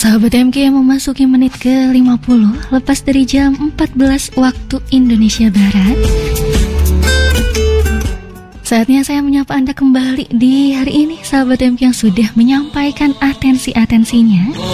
Sahabat MK yang memasuki menit ke-50 lepas dari jam 14 waktu Indonesia Barat. Saatnya saya menyapa Anda kembali di hari ini, sahabat MK yang sudah menyampaikan atensi-atensinya